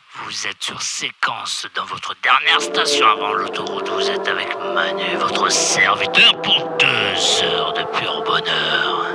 Vous êtes sur séquence dans votre dernière station avant l'autoroute. Vous êtes avec Manu, votre serviteur, pour 2 heures de pur bonheur.